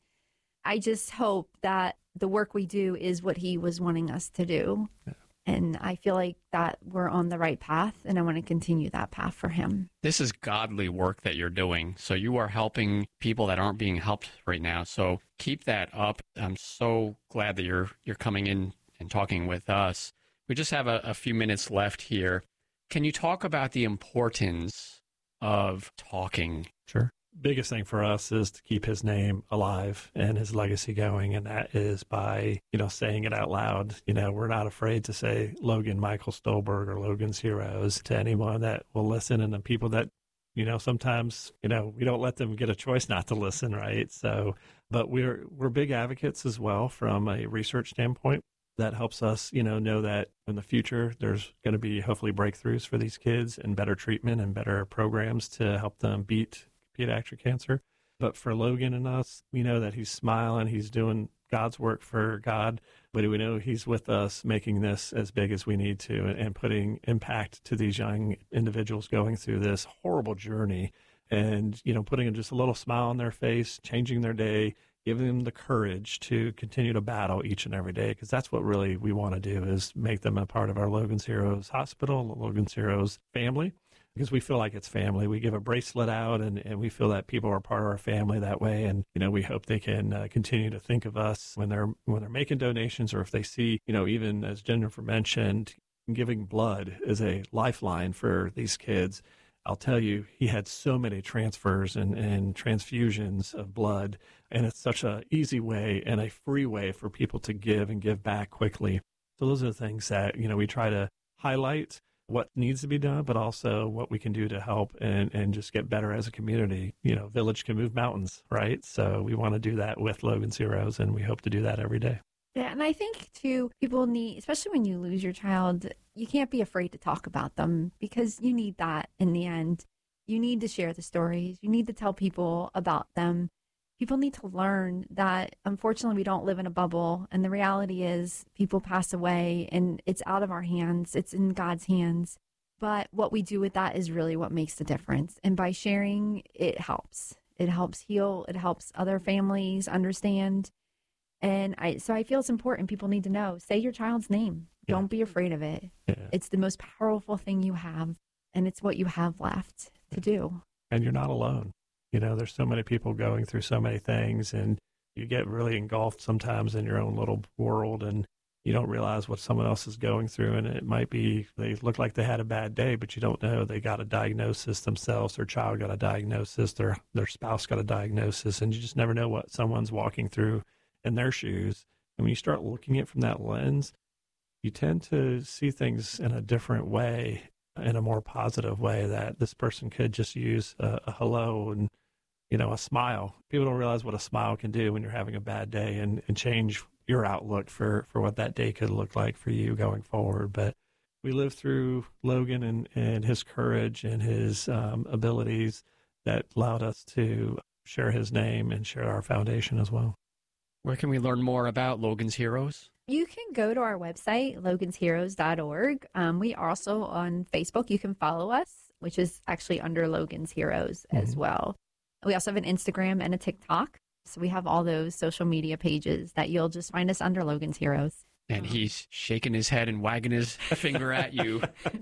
I just hope that the work we do is what he was wanting us to do. Yeah. And I feel like that we're on the right path, and I want to continue that path for him. This is godly work that you're doing. So you are helping people that aren't being helped right now. So keep that up. I'm so glad that you're coming in and talking with us. We just have a few minutes left here. Can you talk about the importance of talking? Sure. Biggest thing for us is to keep his name alive and his legacy going, and that is by saying it out loud. We're not afraid to say Logan Michael Stolberg or Logan's Heroes to anyone that will listen, and the people that sometimes we don't let them get a choice not to listen, right? So, but we're big advocates as well from a research standpoint. That helps us know that in the future there's going to be hopefully breakthroughs for these kids and better treatment and better programs to help them beat pediatric cancer. But for Logan and us, we know that he's smiling, he's doing God's work for God, but we know he's with us making this as big as we need to and putting impact to these young individuals going through this horrible journey and, putting just a little smile on their face, changing their day, giving them the courage to continue to battle each and every day, because that's what really we want to do is make them a part of our Logan's Heroes Hospital, Logan's Heroes family. Because we feel like it's family. We give a bracelet out and we feel that people are part of our family that way. And, we hope they can continue to think of us when they're making donations, or if they see, even as Jennifer mentioned, giving blood is a lifeline for these kids. I'll tell you, he had so many transfers and transfusions of blood, and it's such an easy way and a free way for people to give and give back quickly. So those are the things that, we try to highlight what needs to be done, but also what we can do to help and just get better as a community. Village can move mountains, right? So we want to do that with Logan's Heroes, and we hope to do that every day. Yeah, and I think, too, people need, especially when you lose your child, you can't be afraid to talk about them because you need that in the end. You need to share the stories. You need to tell people about them. People need to learn that, unfortunately, we don't live in a bubble. And the reality is people pass away and it's out of our hands. It's in God's hands. But what we do with that is really what makes the difference. And by sharing, it helps. It helps heal. It helps other families understand. And so I feel it's important. People need to know. Say your child's name. Yeah. Don't be afraid of it. Yeah. It's the most powerful thing you have. And it's what you have left to do. And you're not alone. There's so many people going through so many things, and you get really engulfed sometimes in your own little world, and you don't realize what someone else is going through. And it might be they look like they had a bad day, but you don't know they got a diagnosis themselves. Their child got a diagnosis. Their spouse got a diagnosis, and you just never know what someone's walking through in their shoes. And when you start looking at it from that lens, you tend to see things in a different way, in a more positive way, that this person could just use a hello and, a smile. People don't realize what a smile can do when you're having a bad day and change your outlook for what that day could look like for you going forward. But we lived through Logan and his courage and his abilities that allowed us to share his name and share our foundation as well. Where can we learn more about Logan's Heroes? You can go to our website, logansheroes.org. We are also on Facebook. You can follow us, which is actually under Logan's Heroes as well. We also have an Instagram and a TikTok. So we have all those social media pages that you'll just find us under Logan's Heroes. And he's shaking his head and wagging his finger at you.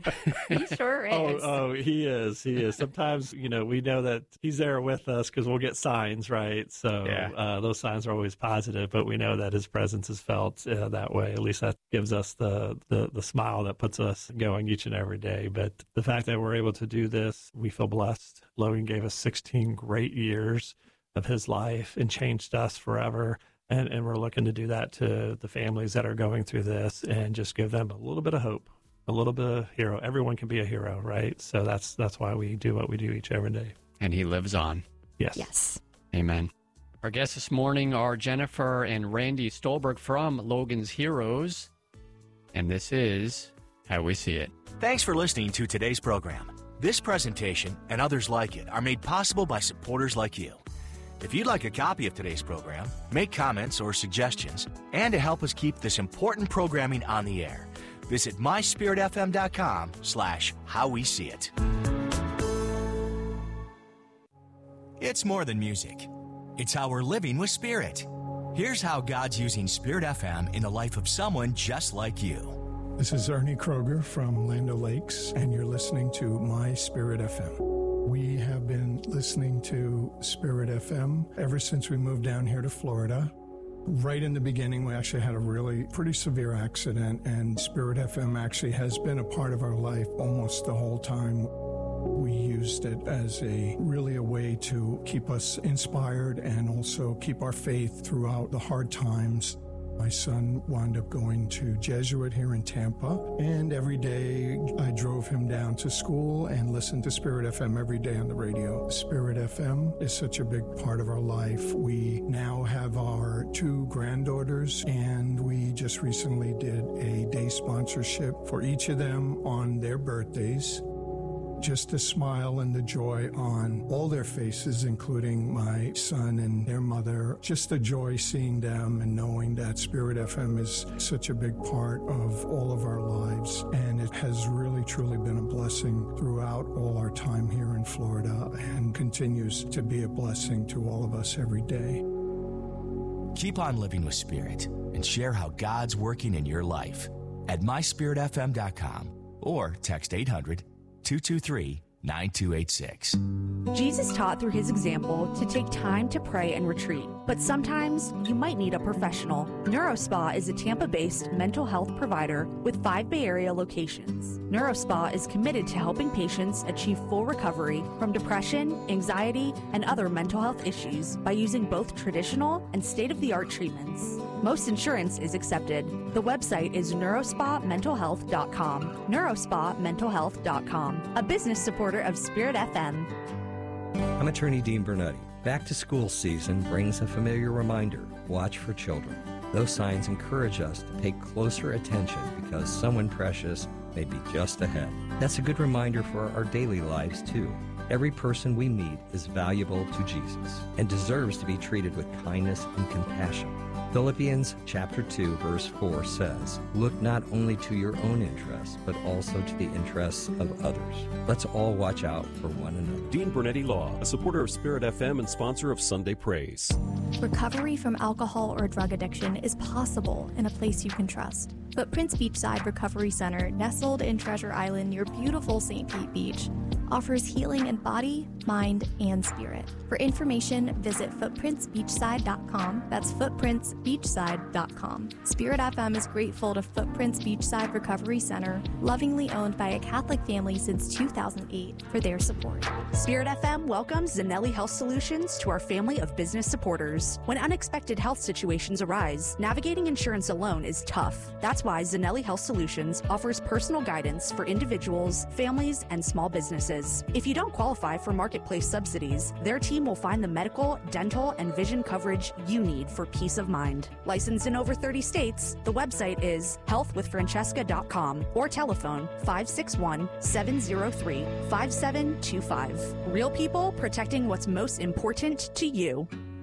He sure is. Oh, he is. He is. Sometimes, we know that he's there with us because we'll get signs, right? So those signs are always positive, but we know that his presence is felt that way. At least that gives us the smile that puts us going each and every day. But the fact that we're able to do this, we feel blessed. Logan gave us 16 great years of his life and changed us forever. And we're looking to do that to the families that are going through this and just give them a little bit of hope a little bit of hero. Everyone can be a hero, right? So that's why we do what we do each every day. And he lives on. Yes. Yes. Amen. Our guests this morning are Jennifer and Randy Stolberg from Logan's Heroes. And this is How We See It. Thanks for listening to today's program. This presentation and others like it are made possible by supporters like you. If you'd like a copy of today's program, make comments or suggestions, and to help us keep this important programming on the air, visit myspiritfm.com/howweseeit. It's more than music. It's how we're living with Spirit. Here's how God's using Spirit FM in the life of someone just like you. This is Ernie Kroger from Land O'Lakes, and you're listening to My Spirit FM. We have been listening to Spirit FM ever since we moved down here to Florida. Right in the beginning, we actually had a really pretty severe accident, and Spirit FM actually has been a part of our life almost the whole time. We used it as a way to keep us inspired and also keep our faith throughout the hard times. My son wound up going to Jesuit here in Tampa, and every day I drove him down to school and listened to Spirit FM every day on the radio. Spirit FM is such a big part of our life. We now have our 2 granddaughters, and we just recently did a day sponsorship for each of them on their birthdays. Just the smile and the joy on all their faces, including my son and their mother. Just the joy seeing them and knowing that Spirit FM is such a big part of all of our lives. And it has really, truly been a blessing throughout all our time here in Florida and continues to be a blessing to all of us every day. Keep on living with Spirit and share how God's working in your life at myspiritfm.com or text 800-223-9286. Jesus taught through his example to take time to pray and retreat, but sometimes you might need a professional. NeuroSpa is a Tampa-based mental health provider with 5 Bay Area locations. NeuroSpa is committed to helping patients achieve full recovery from depression, anxiety, and other mental health issues by using both traditional and state-of-the-art treatments. Most insurance is accepted. The website is neurospamentalhealth.com. neurospamentalhealth.com, a business supporter of Spirit FM. I'm attorney Dean Bernetti. Back to school season brings a familiar reminder: watch for children. Those signs encourage us to pay closer attention because someone precious may be just ahead. That's a good reminder for our daily lives too. Every person we meet is valuable to Jesus and deserves to be treated with kindness and compassion. Philippians chapter 2, verse 4 says, "Look not only to your own interests, but also to the interests of others." Let's all watch out for one another. Dean Bernetti Law, a supporter of Spirit FM and sponsor of Sunday Praise. Recovery from alcohol or drug addiction is possible in a place you can trust. Footprints Beachside Recovery Center, nestled in Treasure Island near beautiful St. Pete Beach, offers healing in body, mind, and spirit. For information, visit footprintsbeachside.com. That's footprintsbeachside.com. Spirit FM is grateful to Footprints Beachside Recovery Center, lovingly owned by a Catholic family since 2008, for their support. Spirit FM welcomes Zanelli Health Solutions to our family of business supporters. When unexpected health situations arise, navigating insurance alone is tough. That's why Zanelli Health Solutions offers personal guidance for individuals, families, and small businesses. If you don't qualify for marketplace subsidies, their team will find the medical, dental, and vision coverage you need for peace of mind. Licensed in over 30 states, the website is healthwithfrancesca.com or telephone 561-703-5725. Real people protecting what's most important to you.